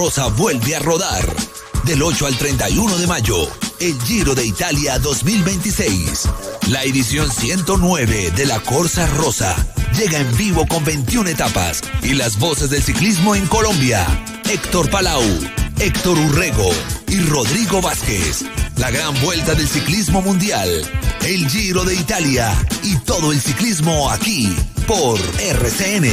Rosa vuelve a rodar. Del 8 al 31 de mayo, el Giro de Italia 2026. La edición 109 de la Corsa Rosa llega en vivo con 21 etapas y las voces del ciclismo en Colombia. Héctor Palau, Héctor Urrego y Rodrigo Vázquez. La gran vuelta del ciclismo mundial. El Giro de Italia y todo el ciclismo aquí por RCN.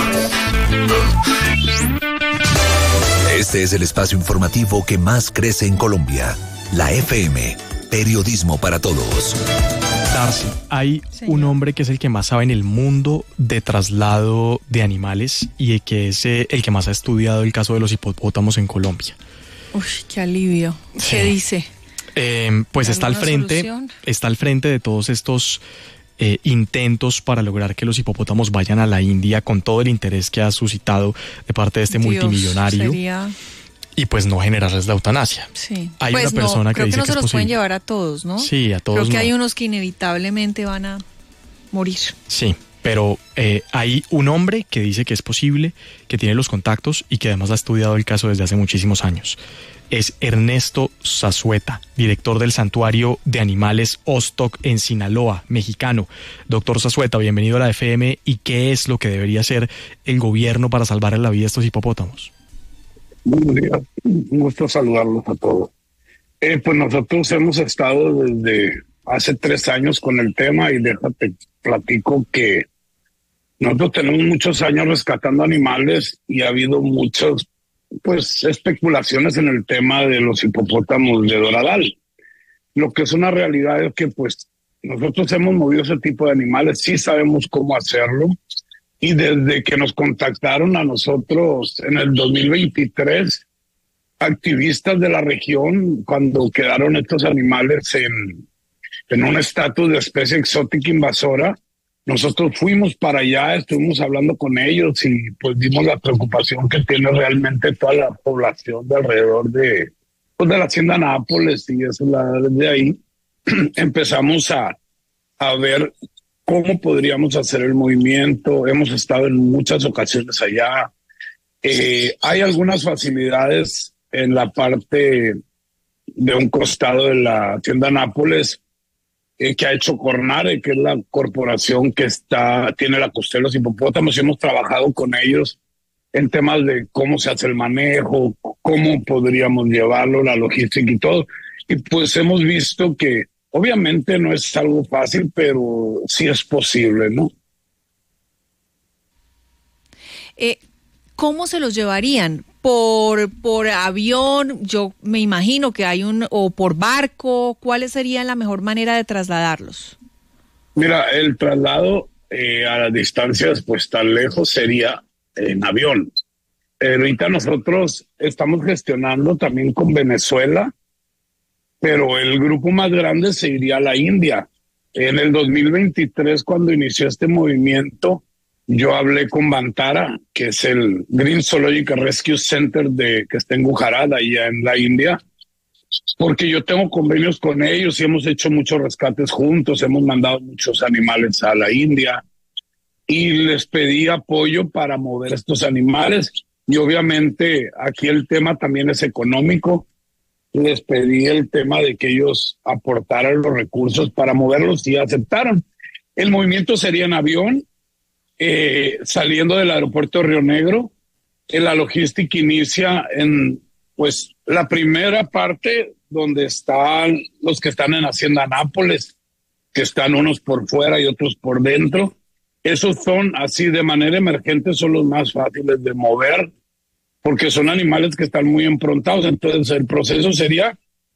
Este es el espacio informativo que más crece en Colombia. La FM, periodismo para todos. Darcy, hay un hombre que es el que más sabe en el mundo de traslado de animales y que es el que más ha estudiado el caso de los hipopótamos en Colombia. Uy, qué alivio. Sí. ¿Qué dice? Pues está al frente de todos estos intentos para lograr que los hipopótamos vayan a la India, con todo el interés que ha suscitado de parte de este multimillonario. Y pues no generarles la eutanasia. Sí. Hay pues una persona que dice no que se los posible. pueden llevar a todos, ¿no? Sí, a todos. Creo que no. hay unos que inevitablemente van a morir. Sí, pero hay un hombre que dice que es posible, que tiene los contactos y que además ha estudiado el caso desde hace muchísimos años. Es Ernesto Zazueta, director del Santuario de Animales Ostok en Sinaloa, mexicano. Doctor Zazueta, bienvenido a la FM. ¿Y qué es lo que debería hacer el gobierno para salvar la vida a estos hipopótamos? Buenos días, un gusto saludarlos a todos. Pues nosotros hemos estado desde hace 3 años con el tema y déjate platico que nosotros tenemos muchos años rescatando animales y ha habido muchas especulaciones en el tema de los hipopótamos de Doradal. Lo que es una realidad es que nosotros hemos movido ese tipo de animales, sí sabemos cómo hacerlo. Y desde que nos contactaron a nosotros en el 2023, activistas de la región, cuando quedaron estos animales en un estatus de especie exótica invasora, nosotros fuimos para allá, estuvimos hablando con ellos y pues vimos la preocupación que tiene realmente toda la población de alrededor de la hacienda Nápoles y eso, de ahí empezamos a ver cómo podríamos hacer el movimiento. Hemos estado en muchas ocasiones allá. Hay algunas facilidades en la parte de un costado de la hacienda Nápoles que ha hecho Cornare, que es la corporación que tiene la custodia de los hipopótamos. Hemos trabajado con ellos en temas de cómo se hace el manejo, cómo podríamos llevarlo, la logística y todo. Y pues hemos visto que obviamente no es algo fácil, pero sí es posible, ¿no? ¿Cómo se los llevarían? ¿Por avión? Yo me imagino que o por barco. ¿Cuál sería la mejor manera de trasladarlos? Mira, el traslado a las distancias tan lejos sería en avión. Ahorita nosotros estamos gestionando también con Venezuela, pero el grupo más grande se iría a la India. En el 2023, cuando inició este movimiento, yo hablé con Bantara, que es el Green Zoological Rescue Center que está en Gujarat, allá en la India, porque yo tengo convenios con ellos y hemos hecho muchos rescates juntos, hemos mandado muchos animales a la India y les pedí apoyo para mover estos animales. Y obviamente aquí el tema también es económico. Les pedí el tema de que ellos aportaran los recursos para moverlos y aceptaron. El movimiento sería en avión, saliendo del aeropuerto de Río Negro. La logística inicia en la primera parte donde están los que están en Hacienda Nápoles, que están unos por fuera y otros por dentro. Esos son así de manera emergente, son los más fáciles de mover, porque son animales que están muy improntados. Entonces el proceso sería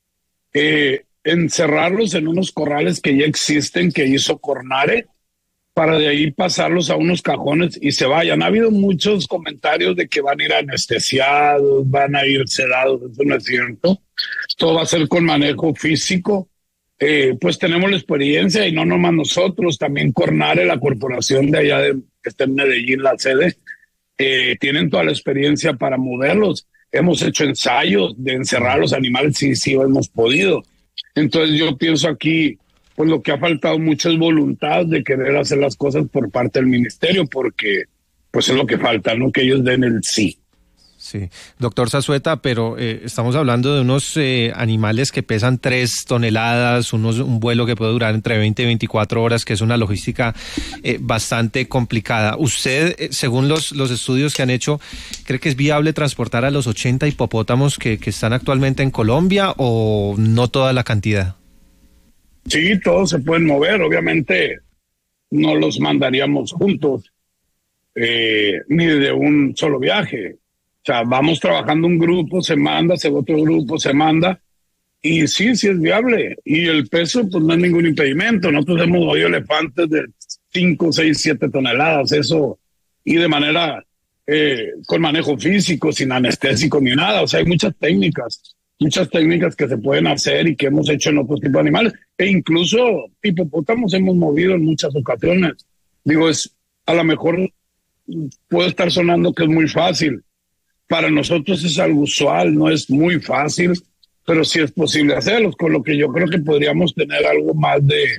encerrarlos en unos corrales que ya existen, que hizo Cornare, para de ahí pasarlos a unos cajones y se vayan. Ha habido muchos comentarios de que van a ir anestesiados, van a ir sedados. Eso no es cierto. Todo va a ser con manejo físico. Pues tenemos la experiencia y no nomás nosotros, también Cornare, la corporación de allá que está en Medellín, la sede, tienen toda la experiencia para moverlos. Hemos hecho ensayos de encerrar a los animales, sí hemos podido. Entonces yo pienso aquí, pues lo que ha faltado mucho es voluntad de querer hacer las cosas por parte del ministerio, porque pues es lo que falta, ¿no? Que ellos den el sí. Sí, doctor Zasueta, pero estamos hablando de unos animales que pesan 3 toneladas, un vuelo que puede durar entre 20 y 24 horas, que es una logística bastante complicada. ¿Usted, según los estudios que han hecho, cree que es viable transportar a los 80 hipopótamos que están actualmente en Colombia o no toda la cantidad? Sí, todos se pueden mover, obviamente no los mandaríamos juntos, ni de un solo viaje. O sea, vamos trabajando un grupo, se manda, se va otro grupo, se manda, y sí es viable. Y el peso, pues no es ningún impedimento. Nosotros hemos movido elefantes de 5, 6, 7 toneladas, eso, y de manera, con manejo físico, sin anestésico ni nada. O sea, hay muchas técnicas que se pueden hacer y que hemos hecho en otros tipos de animales. E incluso hipopótamos hemos movido en muchas ocasiones. Digo, a lo mejor puede estar sonando que es muy fácil. Para nosotros es algo usual, no es muy fácil, pero sí es posible hacerlo, con lo que yo creo que podríamos tener algo más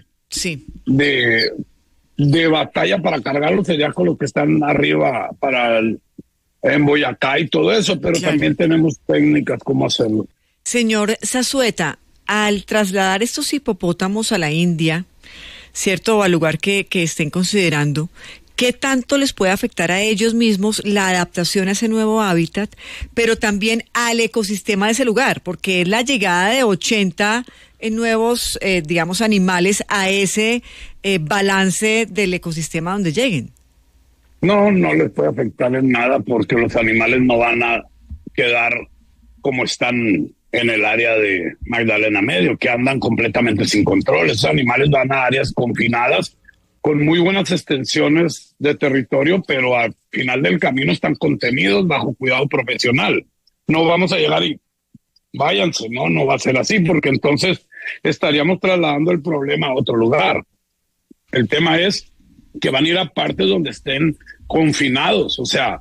de batalla para cargarlo, sería con los que están arriba en Boyacá y todo eso, pero claro, también tenemos técnicas cómo hacerlo. Señor Zasueta, al trasladar estos hipopótamos a la India, ¿cierto? O al lugar que estén considerando, ¿qué tanto les puede afectar a ellos mismos la adaptación a ese nuevo hábitat, pero también al ecosistema de ese lugar? Porque es la llegada de 80 nuevos, digamos, animales a ese balance del ecosistema donde lleguen. No les puede afectar en nada porque los animales no van a quedar como están en el área de Magdalena Medio, que andan completamente sin control. Esos animales van a áreas confinadas con muy buenas extensiones de territorio, pero al final del camino están contenidos bajo cuidado profesional. No vamos a llegar y váyanse, no va a ser así, porque entonces estaríamos trasladando el problema a otro lugar. El tema es que van a ir a partes donde estén confinados, o sea,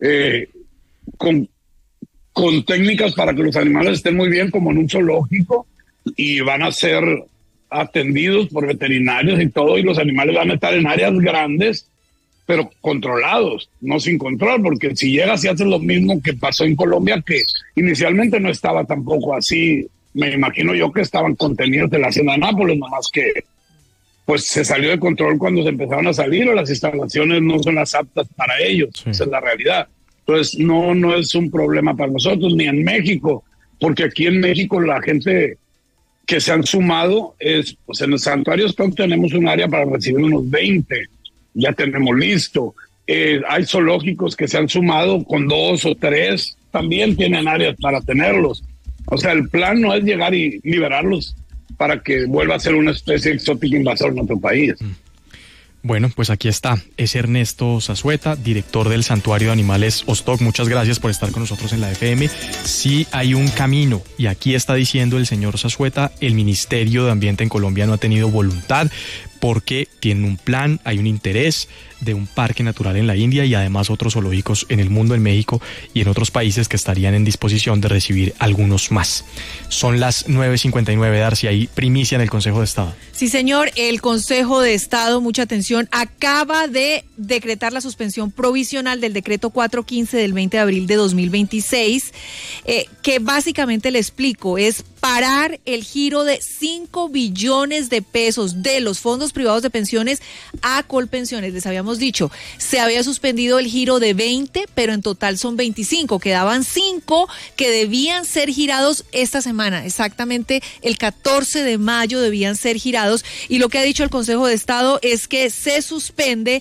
con técnicas para que los animales estén muy bien, como en un zoológico, y van a ser atendidos por veterinarios y todo, y los animales van a estar en áreas grandes, pero controlados, no sin control, porque si llegas y haces lo mismo que pasó en Colombia, que inicialmente no estaba tampoco así, me imagino yo que estaban contenidos de la hacienda de Nápoles, nomás que pues se salió de control cuando se empezaron a salir, o las instalaciones no son las aptas para ellos, sí. Esa es la realidad. Entonces no es un problema para nosotros, ni en México, porque aquí en México la gente que se han sumado pues en el Santuario Stock tenemos un área para recibir unos 20, ya tenemos listo. Hay zoológicos que se han sumado con 2 o 3, también tienen áreas para tenerlos. O sea, el plan no es llegar y liberarlos para que vuelva a ser una especie exótica invasora en nuestro país. Bueno, pues aquí está, es Ernesto Zasueta, director del Santuario de Animales Ostok. Muchas gracias por estar con nosotros en la FM. Sí hay un camino, y aquí está diciendo el señor Zasueta, el Ministerio de Ambiente en Colombia no ha tenido voluntad, porque tienen un plan, hay un interés de un parque natural en la India y además otros zoológicos en el mundo, en México y en otros países que estarían en disposición de recibir algunos más. Son las 9:59, Darcy, ahí primicia en el Consejo de Estado. Sí, señor, el Consejo de Estado, mucha atención, acaba de decretar la suspensión provisional del decreto 415 del 20 de abril de 2026, que básicamente le explico, es parar el giro de 5 billones de pesos de los fondos privados de pensiones a Colpensiones. Les habíamos dicho, se había suspendido el giro de 20, pero en total son 25, quedaban 5 que debían ser girados esta semana, exactamente el 14 de mayo debían ser girados, y lo que ha dicho el Consejo de Estado es que se suspende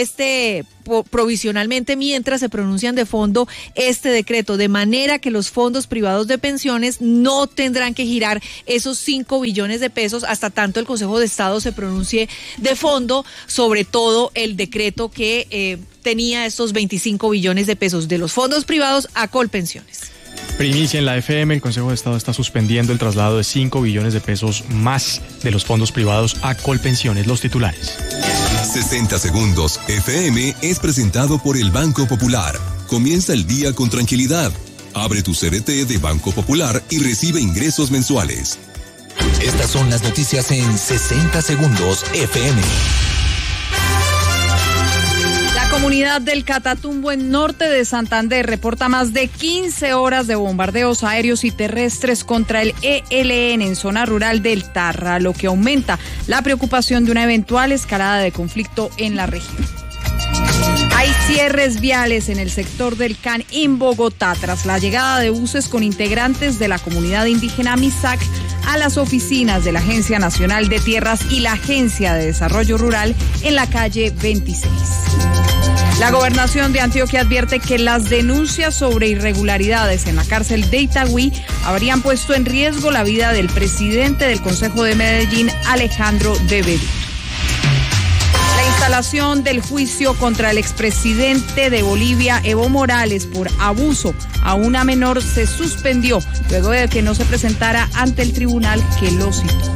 provisionalmente mientras se pronuncian de fondo este decreto, de manera que los fondos privados de pensiones no tendrán que girar esos 5 billones de pesos hasta tanto el Consejo de Estado se pronuncie de fondo sobre todo el decreto que tenía estos 25 billones de pesos de los fondos privados a Colpensiones. Primicia en la FM, el Consejo de Estado está suspendiendo el traslado de 5 billones de pesos más de los fondos privados a Colpensiones. Los titulares. 60 segundos FM es presentado por el Banco Popular. Comienza el día con tranquilidad. Abre tu CRT de Banco Popular y recibe ingresos mensuales. Estas son las noticias en 60 segundos FM. La comunidad del Catatumbo en norte de Santander reporta más de 15 horas de bombardeos aéreos y terrestres contra el ELN en zona rural del Tarra, lo que aumenta la preocupación de una eventual escalada de conflicto en la región. Hay cierres viales en el sector del CAN en Bogotá tras la llegada de buses con integrantes de la comunidad indígena Misak a las oficinas de la Agencia Nacional de Tierras y la Agencia de Desarrollo Rural en la calle 26. La Gobernación de Antioquia advierte que las denuncias sobre irregularidades en la cárcel de Itagüí habrían puesto en riesgo la vida del presidente del Consejo de Medellín, Alejandro de Bedut. La instalación del juicio contra el expresidente de Bolivia, Evo Morales, por abuso a una menor se suspendió luego de que no se presentara ante el tribunal que lo citó.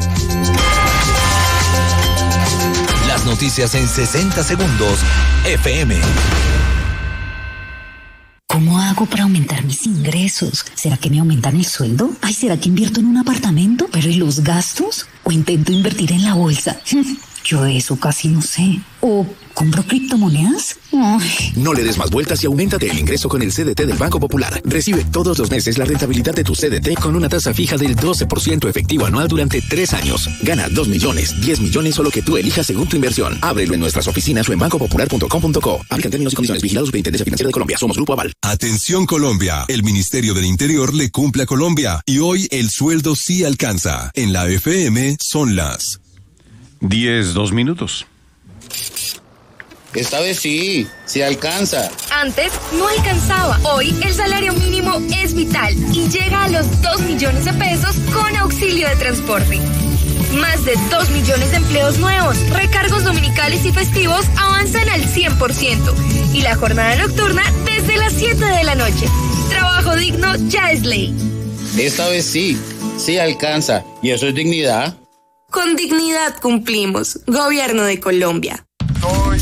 Las noticias en 60 segundos, FM. ¿Cómo hago para aumentar mis ingresos? ¿Será que me aumentan el sueldo? Ay, ¿será que invierto en un apartamento? ¿Pero y los gastos? ¿O intento invertir en la bolsa? Yo de eso casi no sé. ¿O compro criptomonedas? Ay. No le des más vueltas y auméntate el ingreso con el CDT del Banco Popular. Recibe todos los meses la rentabilidad de tu CDT con una tasa fija del 12% efectivo anual durante 3 años. Gana 2 millones, 10 millones o lo que tú elijas según tu inversión. Ábrelo en nuestras oficinas o en bancopopular.com.co. Aplican términos y condiciones. Vigilados Superintendencia Financiera de Colombia. Somos Grupo Aval. Atención Colombia. El Ministerio del Interior le cumple a Colombia y hoy el sueldo sí alcanza. En la FM son las 10:02. Esta vez sí alcanza. Antes no alcanzaba. Hoy el salario mínimo es vital y llega a los 2 millones de pesos con auxilio de transporte. Más de 2 millones de empleos nuevos, recargos dominicales y festivos avanzan al 100% y la jornada nocturna desde las 7 de la noche. Trabajo digno ya es ley. Esta vez sí alcanza. ¿Y eso es dignidad? Con dignidad cumplimos. Gobierno de Colombia. Soy